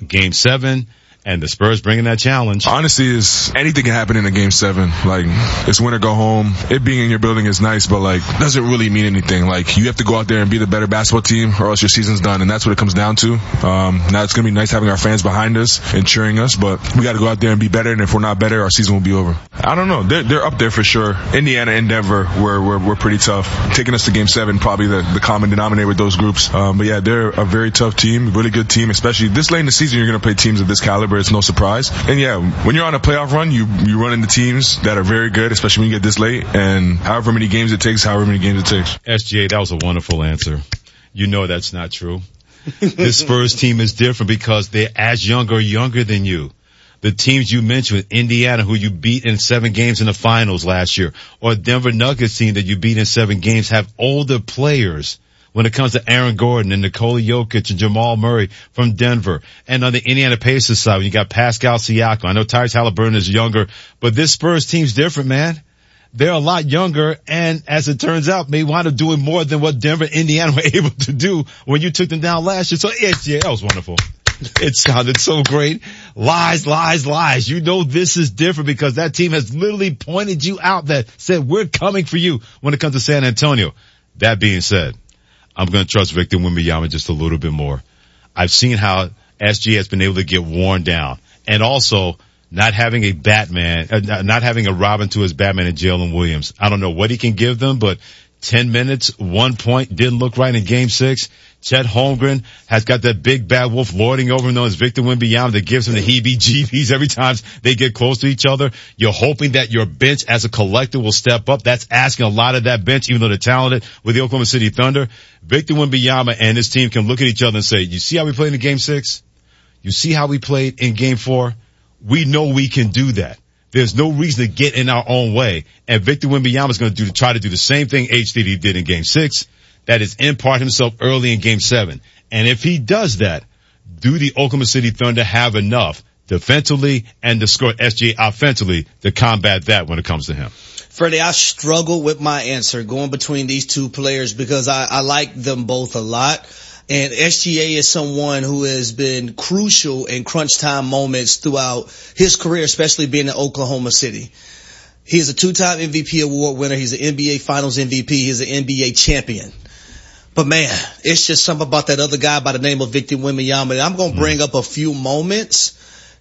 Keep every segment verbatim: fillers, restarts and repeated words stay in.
game seven. And the Spurs bringing that challenge. Honestly, is anything can happen in a game seven. Like, it's win or go home. It being in your building is nice, but like, doesn't really mean anything. Like, you have to go out there and be the better basketball team, or else your season's done, and that's what it comes down to. Um, now it's gonna be nice having our fans behind us and cheering us, but we got to go out there and be better. And if we're not better, our season will be over. I don't know. They're they're up there for sure. Indiana and Denver, we're we're we're pretty tough. Taking us to game seven, probably the the common denominator with those groups. Um, but yeah, they're a very tough team, really good team. Especially this late in the season, you're gonna play teams of this caliber. It's no surprise. And yeah, when you're on a playoff run, you you run into teams that are very good, especially when you get this late. And however many games it takes, however many games it takes. S G A, that was a wonderful answer. You know that's not true. This Spurs team is different because they're as young or younger than you. The teams you mentioned, Indiana, who you beat in seven games in the finals last year, or Denver Nuggets team that you beat in seven games, have older players. When it comes to Aaron Gordon and Nikola Jokic and Jamal Murray from Denver. And on the Indiana Pacers side, when you got Pascal Siakam. I know Tyrese Halliburton is younger, but this Spurs team's different, man. They're a lot younger, and as it turns out, may wind up doing more than what Denver and Indiana were able to do when you took them down last year. So, yeah, that was wonderful. It sounded so great. Lies, lies, lies. You know this is different because that team has literally pointed you out, that said, we're coming for you when it comes to San Antonio. That being said, I'm going to trust Victor Wembanyama just a little bit more. I've seen how S G has been able to get worn down, and also not having a Batman, uh, not having a Robin to his Batman and Jalen Williams. I don't know what he can give them, but ten minutes, one point, didn't look right in game six. Chet Holmgren has got that big bad wolf lording over him known as Victor Wembanyama that gives him the heebie-jeebies every time they get close to each other. You're hoping that your bench as a collective will step up. That's asking a lot of that bench, even though they're talented with the Oklahoma City Thunder. Victor Wembanyama and his team can look at each other and say, you see how we played in game six? You see how we played in game four? We know we can do that. There's no reason to get in our own way. And Victor Wembanyama is going to do, try to do the same thing H D D did in game six. That is impart himself early in game seven. And if he does that, do the Oklahoma City Thunder have enough defensively and to score S G A offensively to combat that when it comes to him? Freddie, I struggle with my answer going between these two players because I, I like them both a lot. And S G A is someone who has been crucial in crunch time moments throughout his career, especially being in Oklahoma City. He is a two-time M V P award winner. He's an N B A Finals M V P. He's an N B A champion. But man, it's just something about that other guy by the name of Victor Wembanyama. And I'm going to bring up a few moments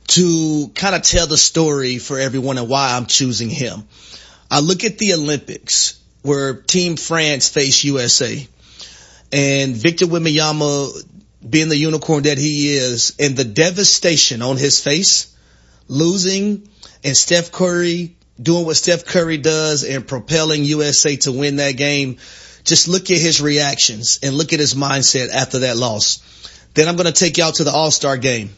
to kind of tell the story for everyone and why I'm choosing him. I look at the Olympics where Team France faced U S A. And Victor Wembanyama, being the unicorn that he is, and the devastation on his face, losing, and Steph Curry doing what Steph Curry does and propelling U S A to win that game. Just look at his reactions and look at his mindset after that loss. Then I'm going to take y'all to the All-Star game.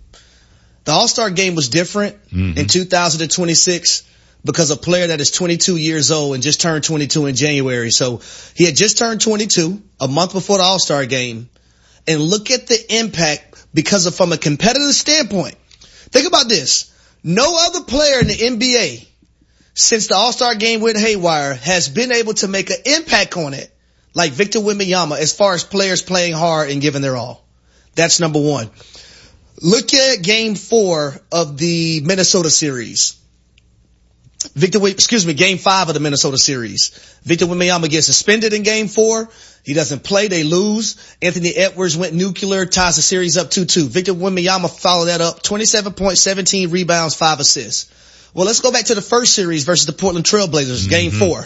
The All-Star game was different mm-hmm. in two thousand twenty-six because a player that is twenty-two years old and just turned twenty-two in January. So he had just turned twenty-two a month before the All-Star game. And look at the impact because of from a competitive standpoint. Think about this. No other player in the N B A since the All-Star game went haywire has been able to make an impact on it like Victor Wembanyama as far as players playing hard and giving their all. That's number one. Look at game four of the Minnesota series. Victor, excuse me, game five of the Minnesota series. Victor Wembanyama gets suspended in game four. He doesn't play. They lose. Anthony Edwards went nuclear, ties the series up two two. Victor Wembanyama followed that up. twenty-seven points, seventeen rebounds, five assists. Well, let's go back to the first series versus the Portland Trailblazers, mm-hmm. game four.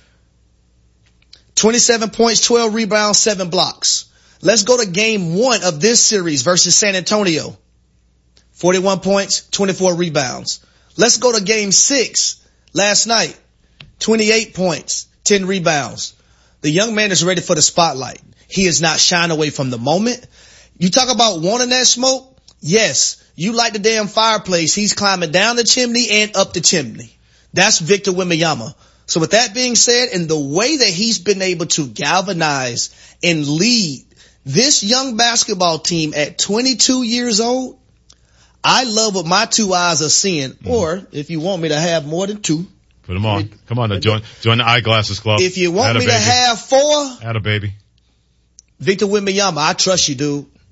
twenty-seven points, twelve rebounds, seven blocks. Let's go to game one of this series versus San Antonio. forty-one points, twenty-four rebounds. Let's go to game six last night. twenty-eight points, ten rebounds. The young man is ready for the spotlight. He is not shying away from the moment. You talk about wanting that smoke? Yes. You like the damn fireplace. He's climbing down the chimney and up the chimney. That's Victor Wembanyama. So with that being said, and the way that he's been able to galvanize and lead this young basketball team at twenty-two years old, I love what my two eyes are seeing. Mm-hmm. Or if you want me to have more than two. Put them on. Come on now, join, join the Eyeglasses Club. If you want Atta me baby. to have four. Atta baby. Victor Wembanyama, I trust you, dude.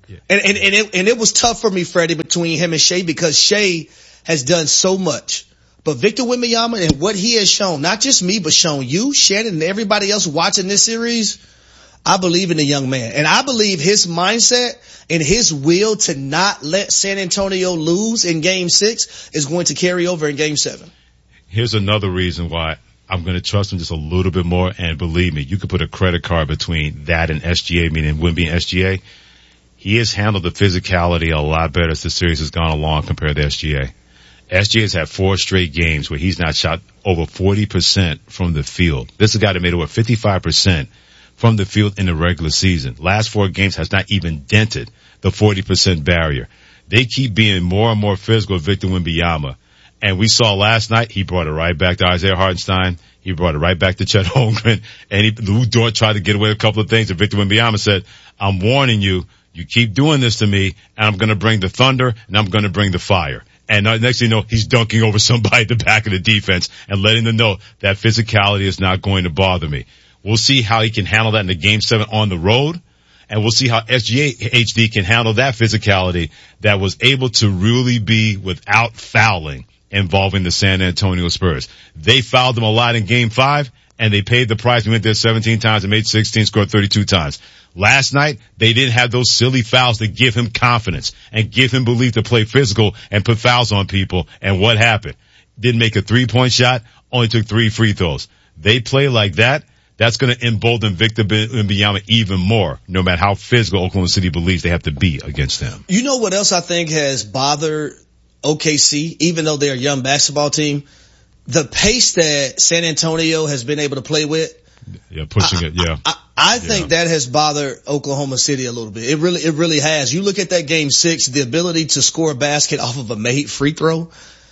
Yeah. And, and, and it, and it was tough for me, Freddie, between him and Shea because Shea has done so much. But Victor Wembanyama and what he has shown, not just me, but shown you, Shannon, and everybody else watching this series, I believe in the young man. And I believe his mindset and his will to not let San Antonio lose in game six is going to carry over in game seven. Here's another reason why I'm going to trust him just a little bit more. And believe me, you could put a credit card between that and S G A, meaning Wemby and S G A. He has handled the physicality a lot better as the series has gone along compared to S G A. S G A has had four straight games where he's not shot over forty percent from the field. This is a guy that made over fifty-five percent from the field in the regular season. Last four games has not even dented the forty percent barrier. They keep being more and more physical with Victor Wembanyama. And we saw last night, he brought it right back to Isaiah Hartenstein. He brought it right back to Chet Holmgren. And he, Lou Dort tried to get away with a couple of things. And Victor Wembanyama said, I'm warning you, you keep doing this to me, and I'm going to bring the thunder, and I'm going to bring the fire. And next thing you know, he's dunking over somebody at the back of the defense and letting them know that physicality is not going to bother me. We'll see how he can handle that in the game seven on the road. And we'll see how S G A H D can handle that physicality that was able to really be without fouling involving the San Antonio Spurs. They fouled them a lot in game five, and they paid the price. We went there seventeen times and made sixteen, scored thirty-two times. Last night, they didn't have those silly fouls that give him confidence and give him belief to play physical and put fouls on people. And what happened? Didn't make a three-point shot, only took three free throws. They play like that. That's going to embolden Victor Wembanyama even more, no matter how physical Oklahoma City believes they have to be against them. You know what else I think has bothered O K C, even though they're a young basketball team? The pace that San Antonio has been able to play with. Yeah, pushing I, it, yeah. I, I, I think yeah. that has bothered Oklahoma City a little bit. It really, it really has. You look at that game six, the ability to score a basket off of a made free throw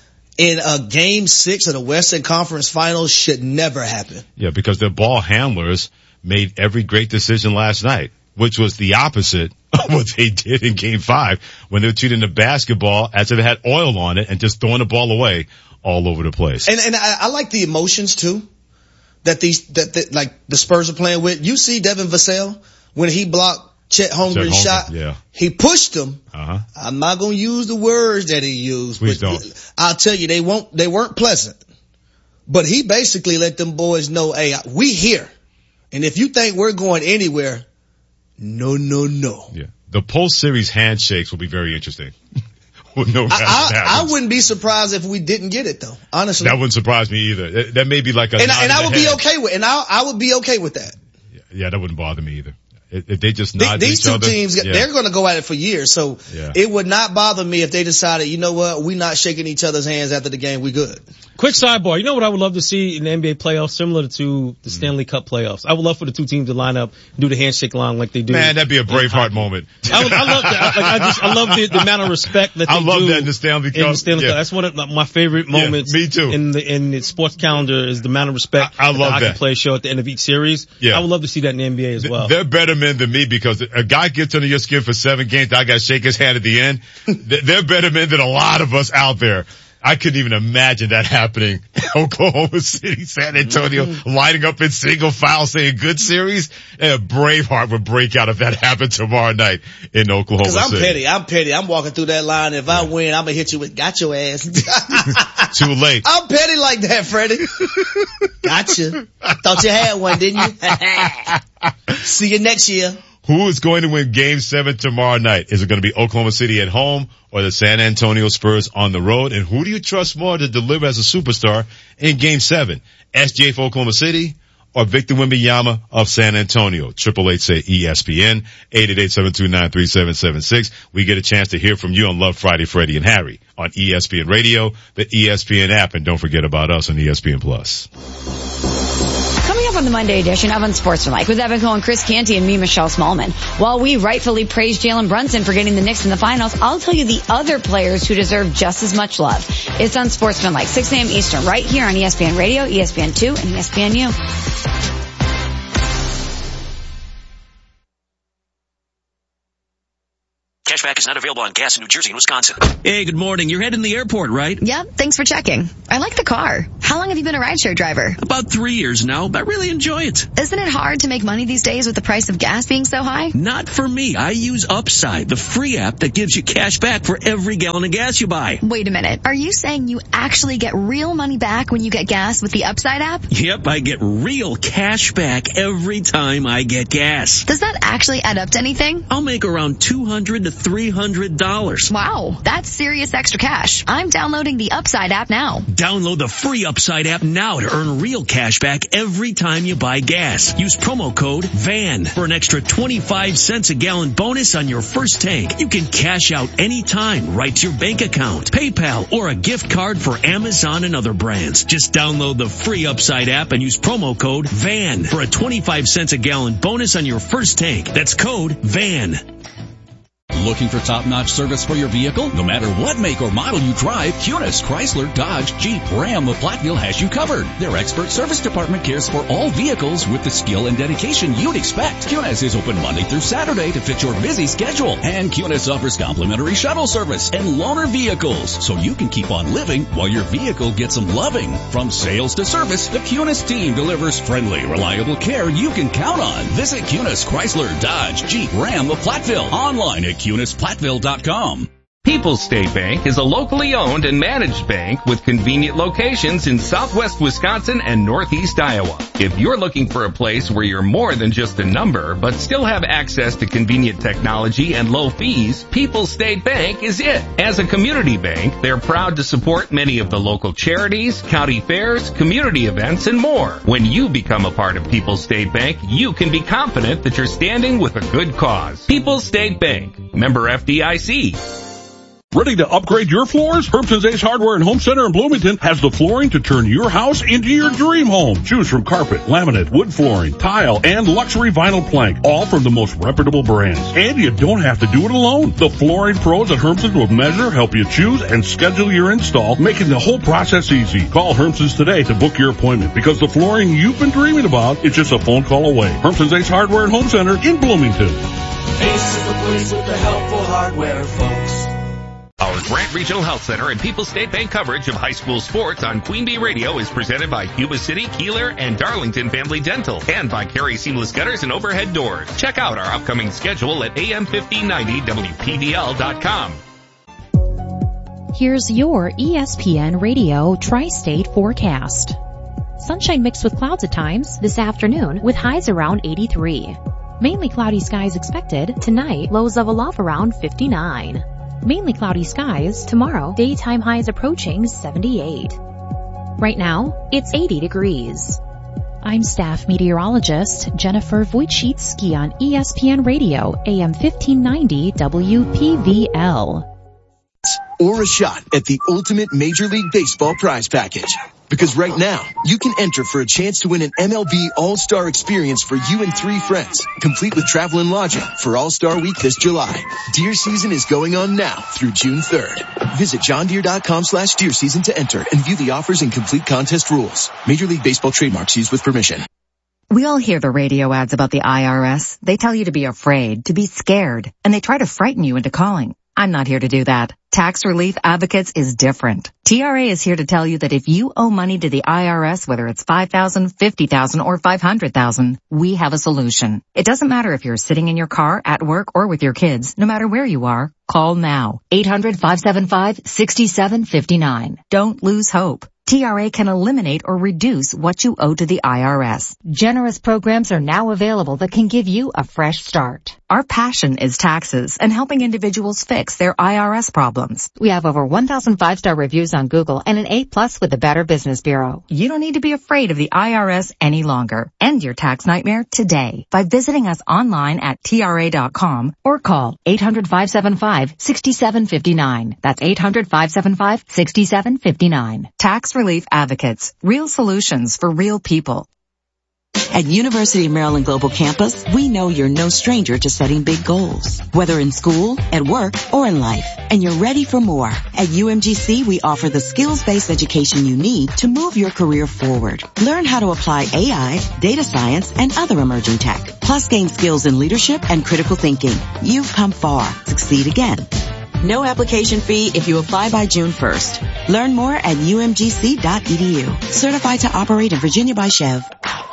in a game six of the Western Conference Finals should never happen. Yeah, because their ball handlers made every great decision last night, which was the opposite of what they did in game five when they were treating the basketball as if it had oil on it and just throwing the ball away all over the place. And, and I, I like the emotions too that these, that, that like the Spurs are playing with. You see Devin Vassell when he blocked Chet Holmgren's shot, yeah. he pushed him. Uh-huh. I'm not going to use the words that he used, Please but don't. I'll tell you, they won't, they weren't pleasant. But he basically let them boys know, hey, we here. And if you think we're going anywhere, no, no, no. Yeah. The post-series handshakes will be very interesting. no I, I, I wouldn't be surprised if we didn't get it though, honestly. That wouldn't surprise me either. That, that may be like a And, and I would head. be okay with, and I, I would be okay with that. Yeah, yeah, that wouldn't bother me either. If they just nod These each two other, teams, yeah. they're going to go at it for years. So yeah. it would not bother me if they decided, you know what, we're not shaking each other's hands after the game. We good. Quick sidebar. You know what I would love to see in the N B A playoffs, similar to the Stanley Cup playoffs? I would love for the two teams to line up and do the handshake line like they do. Man, that'd be a Braveheart moment. I, would, I love that. Like, I just, I love the, the amount of respect that they I love do that in the Stanley Cup. In the Stanley yeah. Cup. That's one of my favorite moments. Yeah, me too. In the, in the sports calendar is the amount of respect I, I that love the hockey that. players show at the end of each series. Yeah. I would love to see that in the N B A as well. They're better men than me because a guy gets under your skin for seven games. I got to shake his hand at the end. They're better men than a lot of us out there. I couldn't even imagine that happening. Oklahoma City, San Antonio, mm-hmm. lining up in single file saying good series. And a Braveheart would break out if that happened tomorrow night in Oklahoma Cause I'm City. petty. I'm petty. I'm walking through that line. If I win, I'm going to hit you with got your ass. Too late. I'm petty like that, Freddie. Gotcha. Thought you had one, didn't you? See you next year. Who is going to win game seven tomorrow night? Is it going to be Oklahoma City at home or the San Antonio Spurs on the road? And who do you trust more to deliver as a superstar in game seven? S G A for Oklahoma City or Victor Wembanyama of San Antonio? Triple eight say E S P N, eight eight eight, seven two nine, three seven seven six. We get a chance to hear from you on Love Friday, Freddie and Harry on E S P N Radio, the E S P N app, and don't forget about us on E S P N Plus. Coming up on the Monday edition of Unsportsmanlike with Evan Cohen, Chris Canty, and me, Michelle Smallman. While we rightfully praise Jalen Brunson for getting the Knicks in the finals, I'll tell you the other players who deserve just as much love. It's Unsportsmanlike, six a.m. Eastern, right here on E S P N Radio, E S P N two, and E S P N U. Catch Cashback is not available on gas in New Jersey and Wisconsin. Hey, good morning. You're heading to the airport, right? Yep, thanks for checking. I like the car. How long have you been a rideshare driver? About three years now, but I really enjoy it. Isn't it hard to make money these days with the price of gas being so high? Not for me. I use Upside, the free app that gives you cash back for every gallon of gas you buy. Wait a minute. Are you saying you actually get real money back when you get gas with the Upside app? Yep, I get real cash back every time I get gas. Does that actually add up to anything? I'll make around two hundred to three hundred dollars. Wow, that's serious extra cash. I'm downloading the Upside app now. Download the free Upside app now to earn real cash back every time you buy gas. Use promo code V A N for an extra twenty-five cents a gallon bonus on your first tank. You can cash out anytime right to your bank account, PayPal, or a gift card for Amazon and other brands. Just download the free Upside app and use promo code V A N for a twenty-five cents a gallon bonus on your first tank. That's code V A N. Looking for top-notch service for your vehicle? No matter what make or model you drive, Kunis, Chrysler, Dodge, Jeep, Ram of Platteville has you covered. Their expert service department cares for all vehicles with the skill and dedication you'd expect. Kunis is open Monday through Saturday to fit your busy schedule. And Kunis offers complimentary shuttle service and loaner vehicles, so you can keep on living while your vehicle gets some loving. From sales to service, the Kunis team delivers friendly, reliable care you can count on. Visit Kunis, Chrysler, Dodge, Jeep, Ram of Platteville online at Kunis Platteville dot com. People's State Bank is a locally owned and managed bank with convenient locations in southwest Wisconsin and northeast Iowa. If you're looking for a place where you're more than just a number, but still have access to convenient technology and low fees, People's State Bank is it. As a community bank, they're proud to support many of the local charities, county fairs, community events, and more. When you become a part of People's State Bank, you can be confident that you're standing with a good cause. People's State Bank, member F D I C. Ready to upgrade your floors? Hermson's Ace Hardware and Home Center in Bloomington has the flooring to turn your house into your dream home. Choose from carpet, laminate, wood flooring, tile, and luxury vinyl plank, all from the most reputable brands. And you don't have to do it alone. The flooring pros at Hermson's will measure, help you choose, and schedule your install, making the whole process easy. Call Hermson's today to book your appointment, because the flooring you've been dreaming about is just a phone call away. Hermson's Ace Hardware and Home Center in Bloomington. Ace is the place with the helpful hardware, folks. Our Grant Regional Health Center and People's State Bank coverage of high school sports on Queen Bee Radio is presented by Cuba City, Keeler, and Darlington Family Dental, and by Carey Seamless Gutters and Overhead Doors. Check out our upcoming schedule at A M fifteen ninety W P V L dot com. Here's your E S P N Radio Tri-State forecast. Sunshine mixed with clouds at times this afternoon with highs around eighty-three. Mainly cloudy skies expected tonight, lows level off around fifty-nine. Mainly cloudy skies tomorrow, daytime highs approaching seventy-eight. Right now, it's eighty degrees. I'm staff meteorologist Jennifer Wojcicki on E S P N Radio, A M fifteen ninety W P V L. Or a shot at the ultimate Major League Baseball prize package. Because right now, you can enter for a chance to win an M L B All-Star experience for you and three friends, complete with travel and lodging for All-Star Week this July. Deer season is going on now through June third. Visit johndeere.com slash deer season to enter and view the offers and complete contest rules. Major League Baseball trademarks used with permission. We all hear the radio ads about the I R S. They tell you to be afraid, to be scared, and they try to frighten you into calling. I'm not here to do that. Tax Relief Advocates is different. T R A is here to tell you that if you owe money to the I R S, whether it's five thousand dollars, fifty thousand dollars, or five hundred thousand dollars, we have a solution. It doesn't matter if you're sitting in your car, at work, or with your kids. No matter where you are, call now. eight hundred, five seven five, six seven five nine. Don't lose hope. T R A can eliminate or reduce what you owe to the I R S. Generous programs are now available that can give you a fresh start. Our passion is taxes and helping individuals fix their I R S problems. We have over one thousand five-star reviews on Google and an A plus with the Better Business Bureau. You don't need to be afraid of the I R S any longer. End your tax nightmare today by visiting us online at T R A dot com or call eight hundred, five seven five, six seven five nine. That's eight hundred, five seven five, six seven five nine. Tax Relief Advocates. Real solutions for real people. At University of Maryland Global Campus, we know you're no stranger to setting big goals, whether in school, at work, or in life, and you're ready for more. At U M G C, we offer the skills-based education you need to move your career forward. Learn how to apply A I, data science, and other emerging tech, plus gain skills in leadership and critical thinking. You've come far. Succeed again. No application fee if you apply by June first. Learn more at U M G C dot E D U. Certified to operate in Virginia by Chev.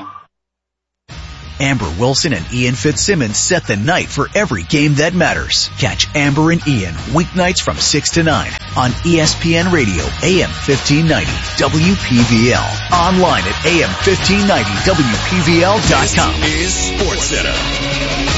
Amber Wilson and Ian Fitzsimmons set the night for every game that matters. Catch Amber and Ian weeknights from six to nine on E S P N Radio, A M fifteen ninety, W P V L. Online at A M fifteen ninety W P V L dot com. This is SportsCenter.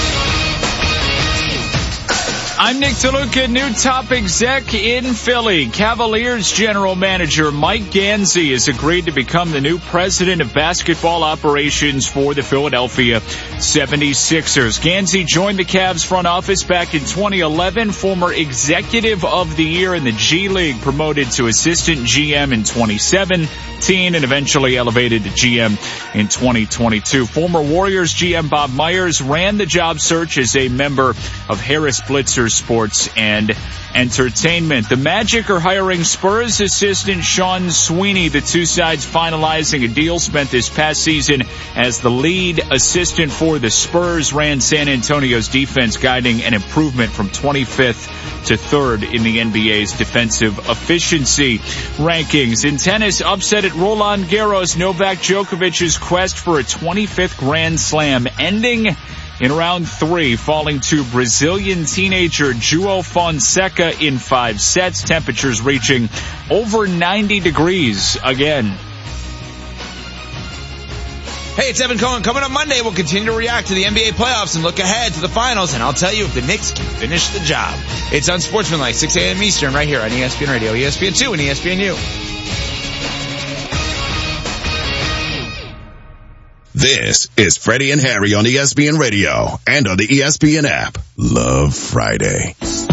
I'm Nick DeLuca, new top exec in Philly. Cavaliers general manager Mike Gansey has agreed to become the new president of basketball operations for the Philadelphia seventy-sixers. Gansey joined the Cavs front office back in twenty eleven, former executive of the year in the G League, promoted to assistant G M in twenty seventeen, and eventually elevated to G M in twenty twenty-two. Former Warriors G M Bob Myers ran the job search as a member of Harris Blitzer Sports and Entertainment. The Magic are hiring Spurs assistant Sean Sweeney. The two sides finalizing a deal. Spent this past season as the lead assistant for the Spurs. Ran San Antonio's defense, guiding an improvement from twenty-fifth to third in the N B A's defensive efficiency rankings. In tennis, upset at Roland Garros, Novak Djokovic's quest for a twenty-fifth Grand Slam ending in round three, falling to Brazilian teenager João Fonseca in five sets. Temperatures reaching over ninety degrees again. Hey, it's Evan Cohen. Coming up Monday, we'll continue to react to the N B A playoffs and look ahead to the finals, and I'll tell you if the Knicks can finish the job. It's Unsportsmanlike, six a.m. Eastern, right here on E S P N Radio, E S P N two, and E S P N U. This is Freddie and Harry on E S P N Radio and on the E S P N app. Love Friday.